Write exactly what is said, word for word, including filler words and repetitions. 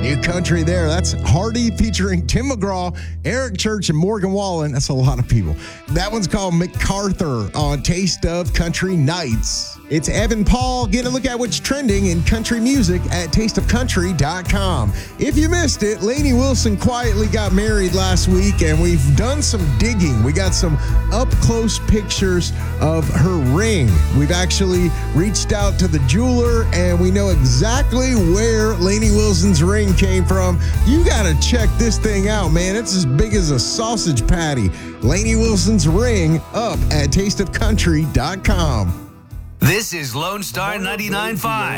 New country there. That's Hardy featuring Tim McGraw, Eric Church, and Morgan Wallen. That's a lot of people. That one's called MacArthur on Taste of Country Nights. It's Evan Paul. Get a look at what's trending in country music at taste of country dot com. If you missed it, Lainey Wilson quietly got married last week, and we've done some digging. We got some up-close pictures of her ring. We've actually reached out to the jeweler, and we know exactly where Lainey Wilson's ring came from. You got to check this thing out, man. It's as big as a sausage patty. Lainey Wilson's ring up at taste of country dot com. This is Lone Star ninety-nine point five.